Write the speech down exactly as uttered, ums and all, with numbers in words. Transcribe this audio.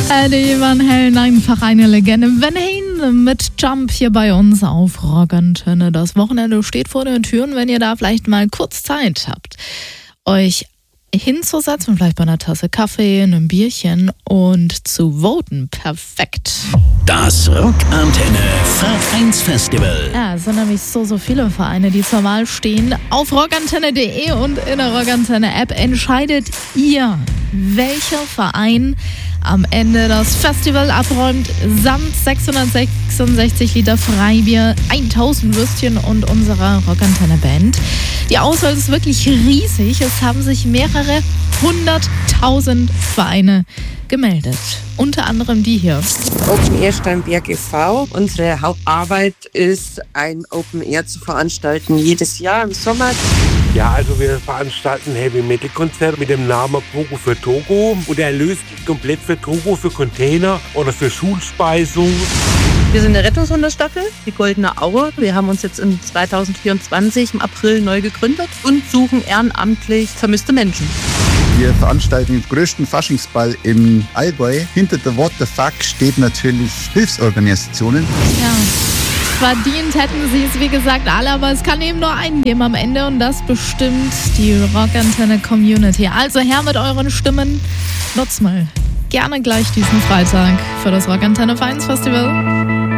Eddie Van Halen, einfach eine Legende. Van Halen mit Jump hier bei uns auf Rockantenne. Das Wochenende steht vor den Türen, wenn ihr da vielleicht mal kurz Zeit habt, euch hinzusetzen, vielleicht bei einer Tasse Kaffee, einem Bierchen und zu voten. Perfekt. Das Rockantenne Vereinsfestival. Ja, es sind nämlich so, so viele Vereine, die zur Wahl stehen. Auf rockantenne punkt de und in der Rockantenne-App entscheidet ihr, welcher Verein am Ende das Festival abräumt. Samt sechshundertsechsundsechzig Liter Freibier, tausend Würstchen und unserer Rockantenne-Band. Die Auswahl ist wirklich riesig. Es haben sich mehrere hunderttausend Vereine gemeldet. Unter anderem die hier. Open Air Steinberg e V Unsere Hauptarbeit ist, ein Open Air zu veranstalten, jedes Jahr im Sommer. Ja, also wir veranstalten ein Heavy-Metal-Konzert mit dem Namen Togo für Togo. Und der Erlös geht komplett für Togo, für Container oder für Schulspeisung. Wir sind eine Rettungshundestaffel, die Goldene Aue. Wir haben uns jetzt in zweitausendvierundzwanzig im April neu gegründet und suchen ehrenamtlich vermisste Menschen. Wir veranstalten den größten Faschingsball im Allgäu. Hinter der What the Fuck steht natürlich Hilfsorganisationen. Ja. Verdient hätten sie es, wie gesagt, alle, aber es kann eben nur einen geben am Ende und das bestimmt die Rockantenne-Community. Also her mit euren Stimmen, nutzt mal gerne gleich diesen Freitag für das Rockantenne Vereinsfestival.